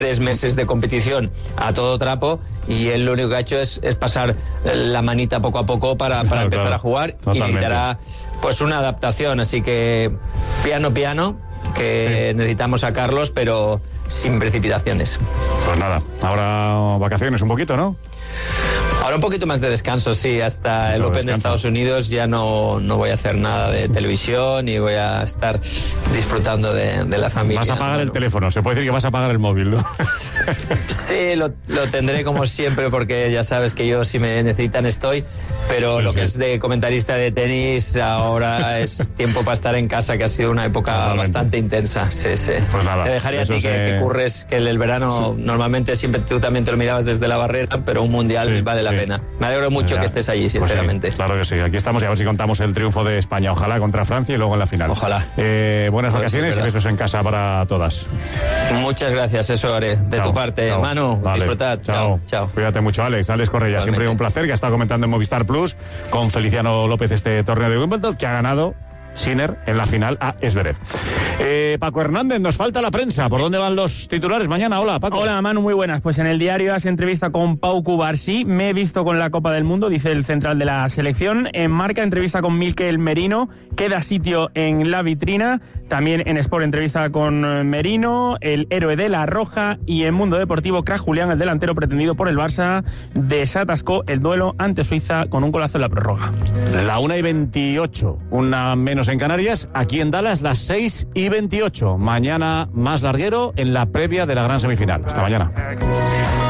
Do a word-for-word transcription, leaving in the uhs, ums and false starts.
tres meses de competición a todo trapo y él lo único que ha hecho es, es pasar la manita poco a poco para, para Claro, empezar claro. a jugar. Totalmente. Y necesitará pues una adaptación, así que piano piano, que Sí. necesitamos sacarlos, pero sin precipitaciones. Pues nada, ahora vacaciones un poquito, ¿no? Ahora un poquito más de descanso, sí, hasta el Poquito de Open de descanso. Estados Unidos ya no, no voy a hacer nada de televisión y voy a estar disfrutando de, de la familia. Vas a apagar el Bueno, teléfono, se puede decir que vas a apagar el móvil, ¿no? Sí, lo, lo tendré como siempre porque ya sabes que yo si me necesitan estoy, pero Sí, lo sí. que es de comentarista de tenis ahora es tiempo para estar en casa, que ha sido una época Totalmente. bastante intensa. Sí, sí. Pues nada, Te dejaría a eso ti que, se- que curres, que el, el verano normalmente siempre tú también te lo mirabas desde la barrera, pero un mundial Sí, vale la sí. pena. Me alegro mucho Ya. que estés allí, Pues sí, sinceramente. claro que sí, aquí estamos y a ver si contamos el triunfo de España, ojalá contra Francia y luego en la final. Ojalá. Eh, buenas A ver si vacaciones es y verdad. besos en casa para todas. Muchas gracias, eso haré. De Chao, tu parte, chao. Manu, Vale, disfrutad. Chao, chao. Cuídate mucho, Alex. Alex Correia, Igualmente. siempre un placer, que ha estado comentando en Movistar Plus con Feliciano López este torneo de Wimbledon, que ha ganado Sinner en la final a Zverev. Eh, Paco Hernández, nos falta la prensa. ¿Por dónde van los titulares mañana? Hola, Paco. Hola, Manu, muy buenas. Pues en el diario hace entrevista con Pau Cubarsí. Me he visto con la Copa del Mundo, dice el central de la selección. En Marca, entrevista con Milkel Merino. Queda sitio en la vitrina. También en Sport, entrevista con eh, Merino, el héroe de la Roja. Y en Mundo Deportivo, Craig Julián, el delantero pretendido por el Barça, desatascó el duelo ante Suiza con un golazo en la prórroga. La una y veintiocho, una menos en Canarias. Aquí en Dallas, las seis y veintiocho. Mañana más larguero en la previa de la gran semifinal. Hasta mañana.